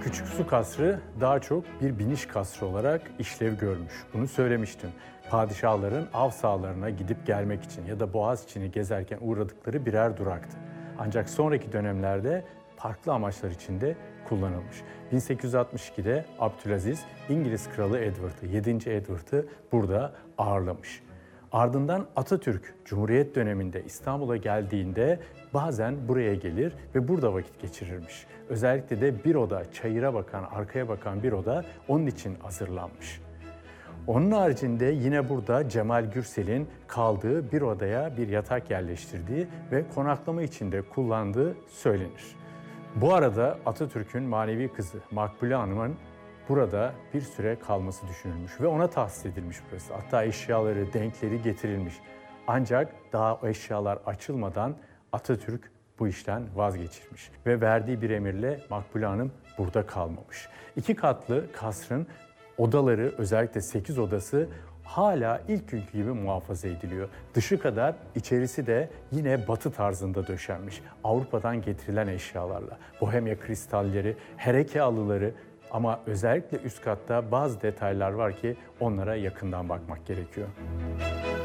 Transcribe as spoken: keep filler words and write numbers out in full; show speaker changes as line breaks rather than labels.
Küçük Su Kasrı daha çok bir biniş kasrı olarak işlev görmüş. Bunu söylemiştim. Padişahların av sahalarına gidip gelmek için ya da Boğaziçi'ni gezerken uğradıkları birer duraktı. Ancak sonraki dönemlerde farklı amaçlar için de kullanılmış. bin sekiz yüz altmış ikide Abdülaziz, İngiliz Kralı Edward'ı, yedinci Edward'ı burada ağırlamış. Ardından Atatürk Cumhuriyet döneminde İstanbul'a geldiğinde bazen buraya gelir ve burada vakit geçirirmiş. Özellikle de bir oda, çayıra bakan, arkaya bakan bir oda onun için hazırlanmış. Onun haricinde yine burada Cemal Gürsel'in kaldığı bir odaya bir yatak yerleştirdiği ve konaklama için de kullandığı söylenir. Bu arada Atatürk'ün manevi kızı Makbule Hanım'ın burada bir süre kalması düşünülmüş ve ona tahsis edilmiş burası. Hatta eşyaları, denkleri getirilmiş. Ancak daha o eşyalar açılmadan Atatürk bu işten vazgeçirmiş ve verdiği bir emirle Makbule Hanım burada kalmamış. İki katlı kasrın odaları, özellikle sekiz odası hala ilk günkü gibi muhafaza ediliyor. Dışı kadar içerisi de yine batı tarzında döşenmiş. Avrupa'dan getirilen eşyalarla. Bohemia kristalleri, hereke halıları, ama özellikle üst katta bazı detaylar var ki onlara yakından bakmak gerekiyor.